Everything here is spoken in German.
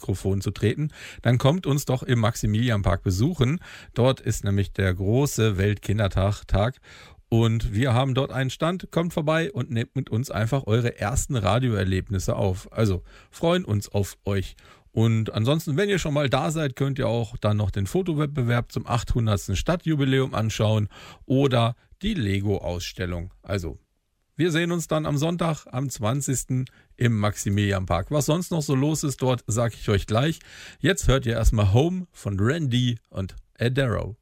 Mikrofon zu treten, dann kommt uns doch im Maximilianpark besuchen. Dort ist nämlich der große Weltkindertag und wir haben dort einen Stand. Kommt vorbei und nehmt mit uns einfach eure ersten Radioerlebnisse auf. Also freuen uns auf euch. Und ansonsten, wenn ihr schon mal da seid, könnt ihr auch dann noch den Fotowettbewerb zum 800. Stadtjubiläum anschauen oder die Lego-Ausstellung. Also, wir sehen uns dann am Sonntag, am 20. im Maximilianpark. Was sonst noch so los ist dort, sage ich euch gleich. Jetzt hört ihr erstmal Home von Randy und Adaro.